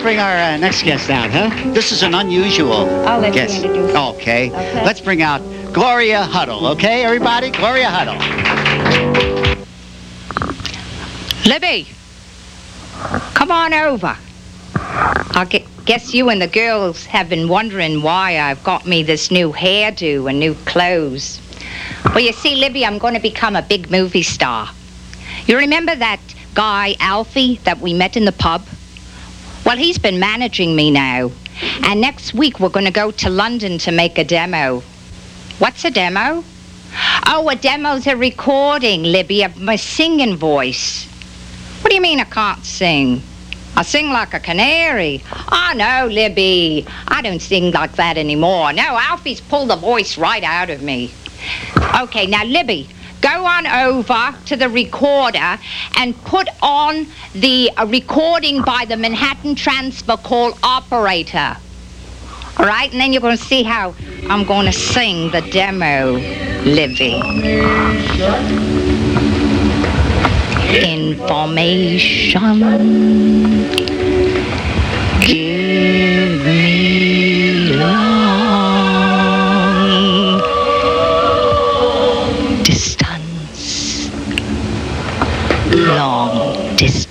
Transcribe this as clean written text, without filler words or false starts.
bring our next guest out, huh? This is an unusual I'll let guest. you introduce. Okay. Okay. Let's bring out Gloria Huddle, okay, everybody? Gloria Huddle. Libby, come on over. Guess you and the girls have been wondering why I've got me this new hairdo and new clothes. Well, you see, Libby, I'm going to become a big movie star. You remember that guy, Alfie, that we met in the pub? Well, he's been managing me now. And next week we're going to go to London to make a demo. What's a demo? Oh, a demo's a recording, Libby, of my singing voice. What do you mean I can't sing? I sing like a canary. Oh, no, Libby. I don't sing like that anymore. No, Alfie's pulled the voice right out of me. Okay, now, Libby, go on over to the recorder and put on the recording by the Manhattan Transfer Call operator. All right? And then you're going to see how I'm going to sing the demo, Libby. Information. Give me long distance. Long distance.